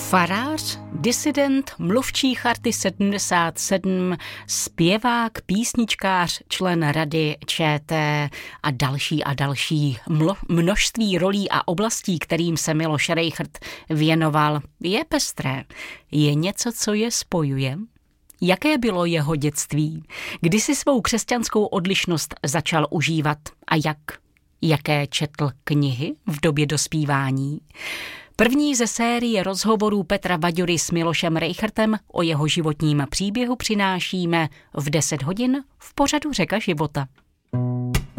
Farář, disident, mluvčí Charty 77, zpěvák, písničkář, člen Rady ČT a další množství rolí a oblastí, kterým se Miloš Rejchrt věnoval, je pestré. Je něco, co je spojuje? Jaké bylo jeho dětství? Kdy si svou křesťanskou odlišnost začal užívat a jak? Jaké četl knihy v době dospívání? První ze série rozhovorů Petra Baďury s Milošem Rejchrtem o jeho životním příběhu přinášíme v 10 hodin v pořadu Řeka života.